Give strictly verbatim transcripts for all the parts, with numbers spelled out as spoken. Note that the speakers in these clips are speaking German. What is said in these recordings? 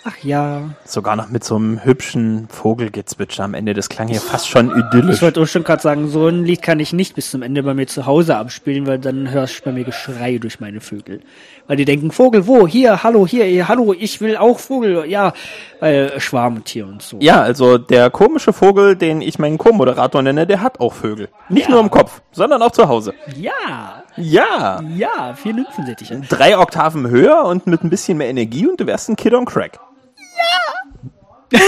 Ach ja. Sogar noch mit so einem hübschen Vogelgezwitscher am Ende. Das klang hier fast schon idyllisch. Ich wollte auch schon gerade sagen, so ein Lied kann ich nicht bis zum Ende bei mir zu Hause abspielen, weil dann hörst du bei mir Geschrei durch meine Vögel. Weil die denken, Vogel, wo? Hier, hallo, hier, hier, hallo, ich will auch Vogel. Ja, weil Schwarmtier und so. Ja, also der komische Vogel, den ich meinen Co-Moderator nenne, der hat auch Vögel. Nicht Ja. nur im Kopf, sondern auch zu Hause. Ja, Ja. ja, vier Nymphensittiche. Drei Oktaven höher und mit ein bisschen mehr Energie und du wärst ein Kid on Crack. Ja.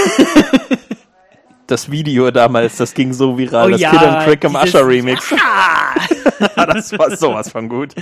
Das Video damals, das ging so viral, Oh das ja, Kid on Crack im dieses- Usher-Remix. Das war sowas von gut.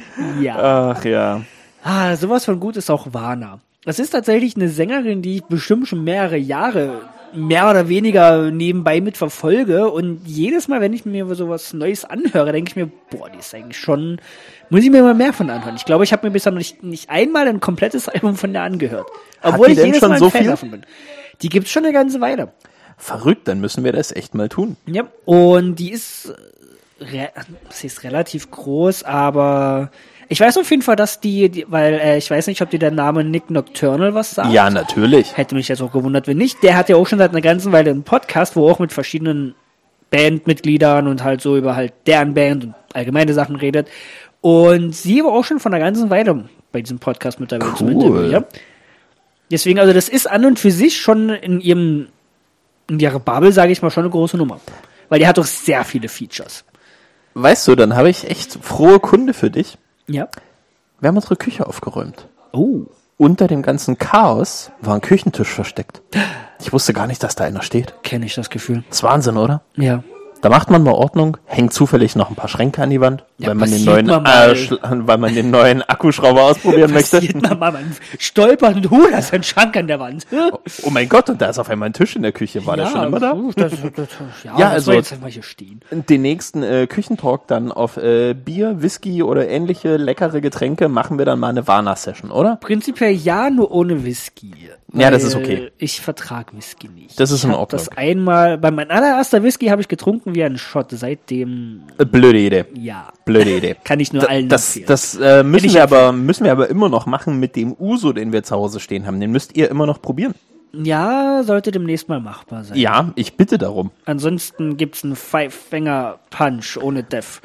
Ja. Ach ja. Ah, sowas von gut ist auch Vana. Das ist tatsächlich eine Sängerin, die ich bestimmt schon mehrere Jahre mehr oder weniger nebenbei mit verfolge und jedes Mal, wenn ich mir sowas Neues anhöre, denke ich mir, boah, die ist eigentlich schon, muss ich mir mal mehr von anhören. Ich glaube, ich habe mir bisher noch nicht, nicht einmal ein komplettes Album von der angehört. Obwohl die ich denn jedes schon Mal ein so Fan viel? davon bin. Die gibt's schon eine ganze Weile. Verrückt, dann müssen wir das echt mal tun. Ja, und die ist, re- sie ist relativ groß, aber ich weiß auf jeden Fall, dass die, die weil äh, ich weiß nicht, ob dir der Name Nick Nocturnal was sagt. Ja, natürlich. Hätte mich jetzt auch gewundert, wenn nicht. Der hat ja auch schon seit einer ganzen Weile einen Podcast, wo auch mit verschiedenen Bandmitgliedern und halt so über halt deren Band und allgemeine Sachen redet. Und sie war auch schon von einer ganzen Weile bei diesem Podcast mit dabei. zum Cool. Interview, ja. Deswegen, also das ist an und für sich schon in ihrem, in ihrer Bubble, sage ich mal, schon eine große Nummer. Weil die hat doch sehr viele Features. Weißt du, dann habe ich echt frohe Kunde für dich. Ja. Wir haben unsere Küche aufgeräumt. Oh. Unter dem ganzen Chaos war ein Küchentisch versteckt. Ich wusste gar nicht, dass da einer steht. Kenne ich das Gefühl. Das ist Wahnsinn, oder? Ja. Da macht man mal Ordnung, hängt zufällig noch ein paar Schränke an die Wand, Ja, weil, man den passiert neuen, mal mal. äh, schl- weil man den neuen Akkuschrauber ausprobieren möchte. Passiert mal, mal, man stolpert und hu, da ist ein Schrank an der Wand. Oh mein Gott, und da ist auf einmal ein Tisch in der Küche. War der schon immer da? Das, das, das, ja, Ja, das also- soll jetzt einfach hier stehen. Den nächsten äh, Küchentalk dann auf äh, Bier, Whisky oder ähnliche leckere Getränke machen wir dann mal eine Vana-Session, oder? Prinzipiell ja, nur ohne Whisky. Ja, das ist Weil okay. Ich vertrag Whisky nicht. Das ist in ich hab Ordnung. Das einmal, bei meinem allererster Whisky habe ich getrunken wie ein Shot. Seitdem, Äh, blöde Idee. ja, Blöde Idee. kann ich nur Da- allen das empfehlen. das äh, müssen ich wir aber müssen wir aber immer noch machen mit dem Uso, den wir zu Hause stehen haben. Den müsst ihr immer noch probieren. Ja, sollte demnächst mal machbar sein. Ja, ich bitte darum. Ansonsten gibt's einen Five-Finger-Punch ohne Death.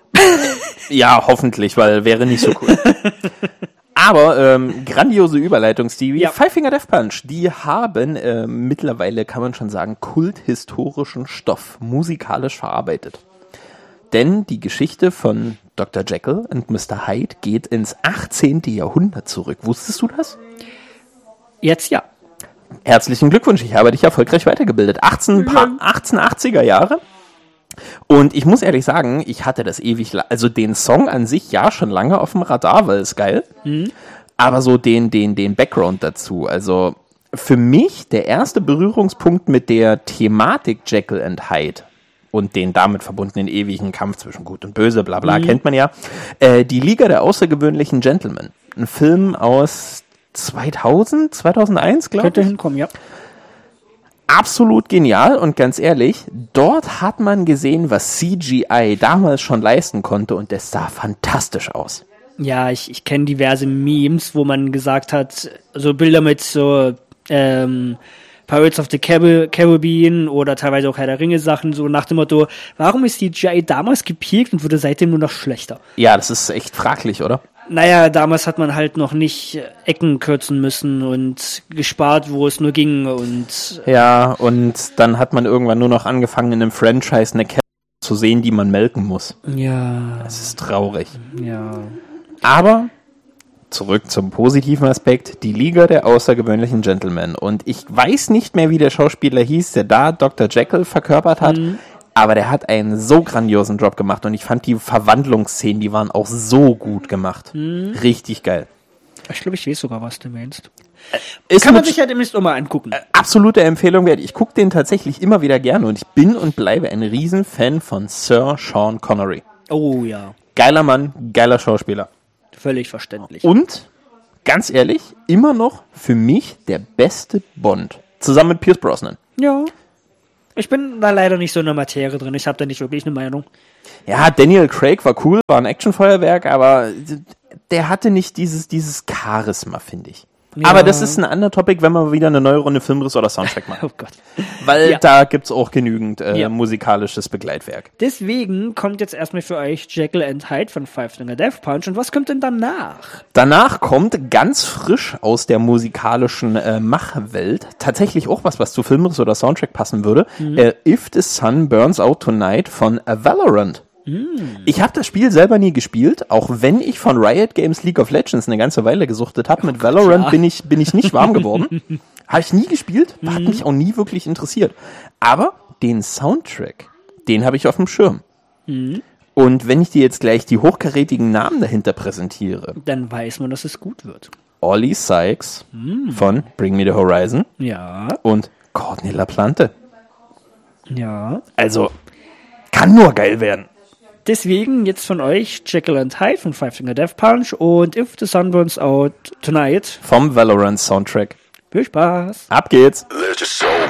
Ja, hoffentlich, weil wäre nicht so cool. Aber ähm, grandiose Überleitung, Stevie. Ja. Five Finger Death Punch, die haben äh, mittlerweile, kann man schon sagen, kulthistorischen Stoff musikalisch verarbeitet. Denn die Geschichte von Doktor Jekyll und Mister Hyde geht ins achtzehnten Jahrhundert zurück. Wusstest du das? Jetzt ja. Herzlichen Glückwunsch, ich habe dich erfolgreich weitergebildet. achtzehn, pa- achtzehnhundertachtziger Jahre. Und ich muss ehrlich sagen, ich hatte das ewig, la- also den Song an sich ja schon lange auf dem Radar, weil es geil. Aber so den, den, den Background dazu. Also für mich der erste Berührungspunkt mit der Thematik Jekyll and Hyde und den damit verbundenen ewigen Kampf zwischen Gut und Böse, bla bla, kennt man ja. Äh, die Liga der außergewöhnlichen Gentlemen. Ein Film aus zweitausend, zweitausendeins, glaube Könnte ich. hinkommen, ja. Absolut genial und ganz ehrlich, dort hat man gesehen, was C G I damals schon leisten konnte und das sah fantastisch aus. Ja, ich, ich kenne diverse Memes, wo man gesagt hat, so Bilder mit so ähm, Pirates of the Carib- Caribbean oder teilweise auch Herr der Ringe Sachen, so nach dem Motto, warum ist C G I damals gepiekt und wurde seitdem nur noch schlechter? Ja, das ist echt fraglich, oder? Naja, damals hat man halt noch nicht Ecken kürzen müssen und gespart, wo es nur ging und Ja, und dann hat man irgendwann nur noch angefangen, in einem Franchise eine Kette zu sehen, die man melken muss. ja, Das ist traurig. ja. Aber zurück zum positiven Aspekt, die Liga der außergewöhnlichen Gentlemen. Und ich weiß nicht mehr, wie der Schauspieler hieß, der da Doktor Jekyll verkörpert hat, Mhm. aber der hat einen so grandiosen Job gemacht und ich fand die Verwandlungsszenen, die waren auch so gut gemacht. Mhm. Richtig geil. Ich glaube, ich weiß sogar, was du meinst. Ist Kann man mit sich ja demnächst auch mal angucken. absolute Empfehlung wert. Ich gucke den tatsächlich immer wieder gerne und ich bin und bleibe ein Riesenfan von Sir Sean Connery. Oh ja, Geiler Mann, geiler Schauspieler. völlig verständlich. Und, ganz ehrlich, immer noch für mich der beste Bond. Zusammen mit Pierce Brosnan. Ja. Ich bin da leider nicht so in der Materie drin. Ich habe da nicht wirklich eine Meinung. Ja, Daniel Craig war cool, war ein Actionfeuerwerk, aber der hatte nicht dieses, dieses Charisma, finde ich. Ja. Aber das ist ein anderer Topic, wenn wir wieder eine neue Runde Filmriss oder Soundtrack machen. Oh Gott. Weil Ja. da gibt's auch genügend äh, Ja. musikalisches Begleitwerk. Deswegen kommt jetzt erstmal für euch Jekyll and Hyde von Five Finger Death Punch. Und was kommt denn danach? Danach kommt ganz frisch aus der musikalischen äh, Machwelt tatsächlich auch was, was zu Filmriss oder Soundtrack passen würde. Mhm. Äh, If the Sun Burns Out Tonight von äh, Valorant. Ich habe das Spiel selber nie gespielt, auch wenn ich von Riot Games League of Legends eine ganze Weile gesuchtet habe. Mit Valorant ja. bin ich bin ich nicht warm geworden. Habe ich nie gespielt, hat mich auch nie wirklich interessiert. Aber den Soundtrack, den habe ich auf dem Schirm. Und wenn ich dir jetzt gleich die hochkarätigen Namen dahinter präsentiere, Dann weiß man, dass es gut wird. Ollie Sykes von Bring Me the Horizon Ja, und Courtney LaPlante. ja. Also, kann nur geil werden. Deswegen jetzt von euch Jekyll and Hyde von Five Finger Death Punch und If the Sun Burns Out Tonight. Vom Valorant Soundtrack. Viel Spaß. Ab geht's. There's just so